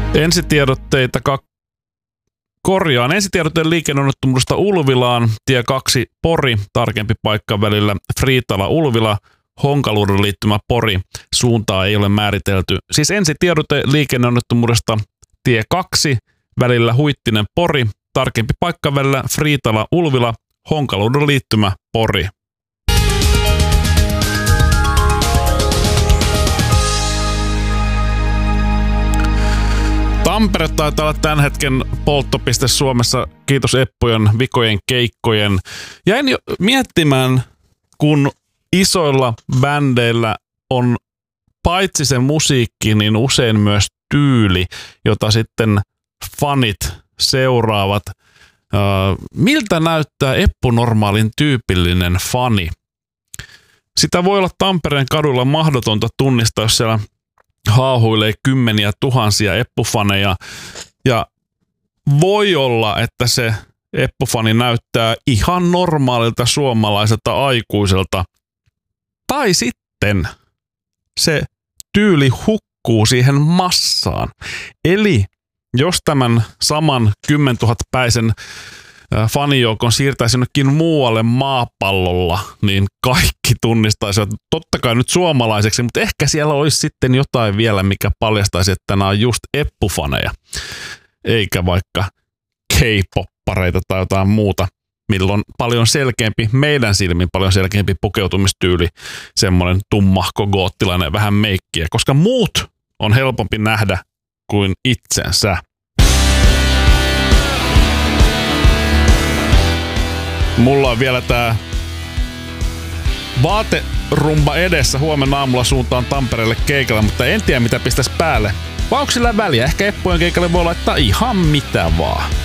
Ensitiedotteen liikenneonnettomuudesta Ulvilaan, tie 2 Pori, tarkempi paikka välillä Friitala-Ulvila, Honkaluodon liittymä Pori, suuntaa ei ole määritelty. Siis ensitiedote liikenneonnettomuudesta tie 2 välillä Huittinen Pori, tarkempi paikka välillä Friitala-Ulvila, Honkaluodon liittymä Pori. Tampere taitaa olla tämän hetken polttopiste Suomessa, kiitos Eppujen vikojen keikkojen. Jäin jo miettimään, kun isoilla bändeillä on paitsi se musiikki, niin usein myös tyyli, jota sitten fanit seuraavat. Miltä näyttää Eppu Normaalin tyypillinen fani? Sitä voi olla Tampereen kadulla mahdotonta tunnistaa, jos siellä haahuilee kymmeniä tuhansia Eppu-faneja. Ja voi olla, että se Eppu-fani näyttää ihan normaalilta suomalaiselta aikuiselta. Tai sitten se tyyli hukkuu siihen massaan. Eli jos tämän saman 10 000 päisen fanijoukon siirtäisi jonnekin muualle maapallolla, niin kaikki tunnistaisivat totta kai nyt suomalaiseksi, mutta ehkä siellä olisi sitten jotain vielä, mikä paljastaisi, että nämä on just Eppu-faneja, eikä vaikka K-poppareita tai jotain muuta, milloin paljon selkeämpi, meidän silmin paljon selkeämpi pukeutumistyyli, semmoinen tummahko goottilainen vähän meikkiä, koska muut on helpompi nähdä kuin itsensä. Mulla on vielä tää vaaterumba edessä. Huomenna aamulla suuntaan Tampereelle keikalle, mutta en tiedä mitä pistäisi päälle. Vai onko sillä väliä? Ehkä Eppujen keikalle voi laittaa ihan mitä vaan.